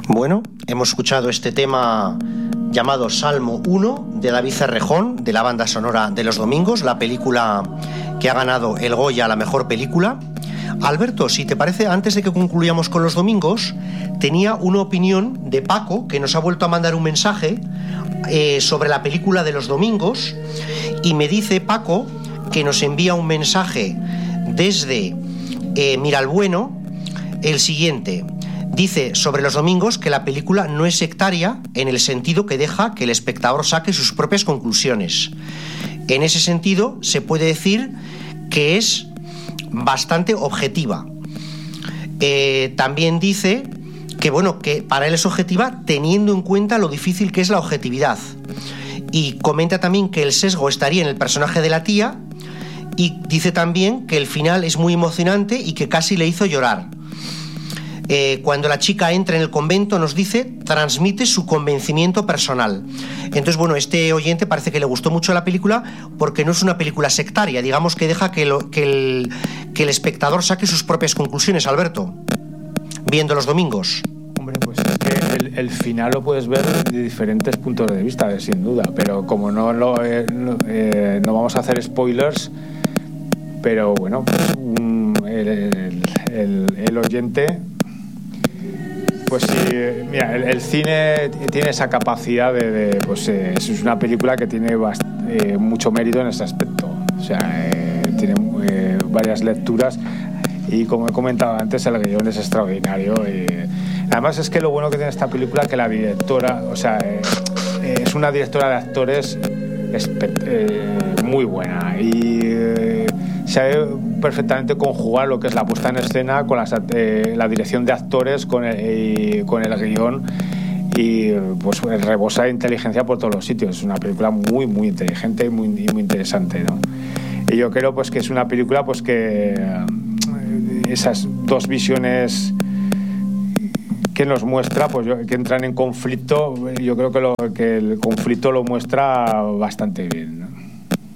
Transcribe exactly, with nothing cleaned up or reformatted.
Bueno, hemos escuchado este tema llamado Salmo uno de David Cerrejón, de la banda sonora de Los Domingos, la película que ha ganado el Goya a la mejor película. Alberto, si te parece, antes de que concluyamos con Los Domingos, tenía una opinión de Paco, que nos ha vuelto a mandar un mensaje eh, sobre la película de Los Domingos, y me dice Paco que nos envía un mensaje desde eh, Miralbueno, el siguiente. Dice sobre Los Domingos que la película no es sectaria en el sentido que deja que el espectador saque sus propias conclusiones. En ese sentido, se puede decir que es bastante objetiva. Eh, también dice que, bueno, que para él es objetiva teniendo en cuenta lo difícil que es la objetividad. Y comenta también que el sesgo estaría en el personaje de la tía, y dice también que el final es muy emocionante y que casi le hizo llorar. Eh, cuando la chica entra en el convento, nos dice, transmite su convencimiento personal. Entonces, bueno, este oyente parece que le gustó mucho la película porque no es una película sectaria, digamos que deja que, lo, que, el, que el espectador saque sus propias conclusiones, Alberto, viendo Los Domingos. Hombre, pues es que el, el final lo puedes ver de diferentes puntos de vista, sin duda, pero como no, lo, eh, no, eh, no vamos a hacer spoilers, pero bueno, pues un, el, el, el, el oyente... Pues sí, mira, el, el cine tiene esa capacidad de, de pues eh, es una película que tiene bast- eh, mucho mérito en ese aspecto. O sea, eh, tiene eh, varias lecturas y como he comentado antes, el guión es extraordinario. Y, además es que lo bueno que tiene esta película es que la directora, o sea, eh, eh, es una directora de actores espe- eh, muy buena y eh, sabe perfectamente conjugar lo que es la puesta en escena con las, eh, la dirección de actores, con el, eh, con el guión, y pues rebosa de inteligencia por todos los sitios. Es una película muy muy inteligente y muy, muy interesante, ¿no? Y yo creo pues que es una película pues que eh, esas dos visiones que nos muestra, pues yo, que entran en conflicto, yo creo que, lo, que el conflicto lo muestra bastante bien, ¿no?